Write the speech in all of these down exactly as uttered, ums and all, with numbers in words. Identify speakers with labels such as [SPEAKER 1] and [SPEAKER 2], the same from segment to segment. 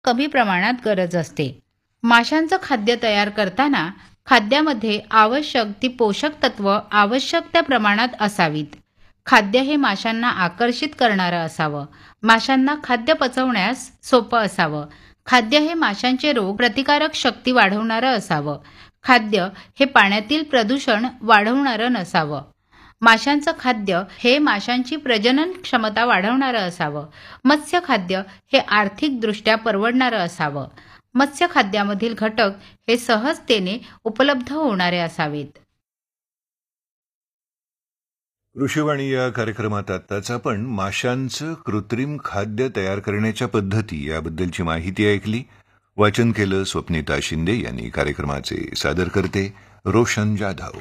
[SPEAKER 1] कमी प्रमाणात गरज असते. माशांचं खाद्य तयार करताना खाद्यामध्ये आवश्यक ती पोषक तत्व आवश्यक त्या प्रमाणात असावीत. खाद्य हे माशांना आकर्षित करणारं असावं. माशांना खाद्य पचवण्यास सोपं असावं. खाद्य हे माशांचे रोग प्रतिकारक शक्ती वाढवणारं असावं. खाद्य हे पाण्यातील प्रदूषण वाढवणारं नसावं. माशांचं खाद्य हे माशांची प्रजनन क्षमता वाढवणारं असावं. मत्स्य खाद्य हे आर्थिकदृष्ट्या परवडणारं असावं. मत्स्य खाद्यामधील घटक हे सहजतेने उपलब्ध होणारे असावेत.
[SPEAKER 2] ऋषीवाणी या कार्यक्रमात आत्ताच आपण माशांचं कृत्रिम खाद्य तयार करण्याच्या पद्धती याबद्दलची माहिती ऐकली. वाचन केलं स्वप्निता शिंदे यांनी. कार्यक्रमाचे सादरकर्ते रोशन जाधव.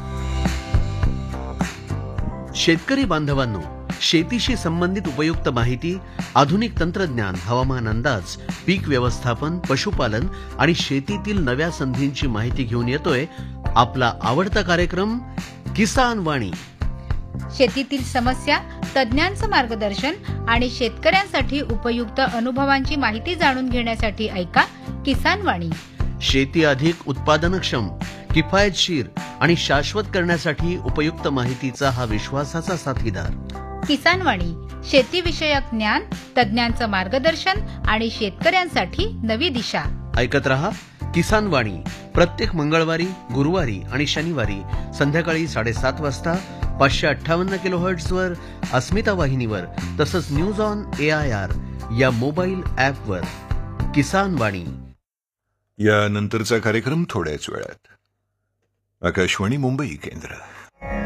[SPEAKER 3] शेतकरी बांधवांनो, शेतीशी संबंधित उपयुक्त माहिती, आधुनिक तंत्रज्ञान, हवामान अंदाज, पीक व्यवस्थापन, पशुपालन आणि शेतीतील नव्या संधींची माहिती घेऊन येतोय आपला आवडता कार्यक्रम किसान वाणी.
[SPEAKER 1] शेतीतील समस्या, तज्ज्ञांचं मार्गदर्शन आणि शेतकऱ्यांसाठी उपयुक्त अनुभवांची माहिती जाणून घेण्यासाठी ऐका किसान वाणी.
[SPEAKER 3] शेती अधिक उत्पादनक्षम, किफायतशीर आणि शाश्वत करण्यासाठी उपयुक्त माहितीचा हा विश्वासाचा साथीदार.
[SPEAKER 1] किसान वाणी, शेतीविषयक ज्ञान, तज्ज्ञांचं मार्गदर्शन आणि शेतकऱ्यांसाठी नवी दिशा.
[SPEAKER 3] ऐकत रहा किसान वाणी प्रत्येक मंगळवारी, गुरुवारी आणि शनिवारी संध्याकाळी साडेसात वाजता पाचशे अठ्ठावन्न किलो हर्ट्झवर अस्मिता वाहिनीवर, तसंच news on A I R या मोबाईल ॲपवर. किसान वाणी.
[SPEAKER 2] यानंतरचा कार्यक्रम थोड्याच वेळात. आकाशवाणी मुंबई केंद्र.